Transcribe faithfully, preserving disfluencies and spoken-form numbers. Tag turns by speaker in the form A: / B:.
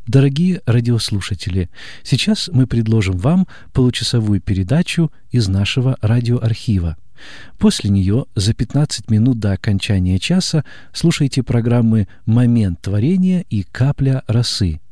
A: Дорогие радиослушатели, сейчас мы предложим вам получасовую передачу из нашего радиоархива. После нее за пятнадцать минут до окончания часа слушайте программы «Момент творения» и «Капля росы».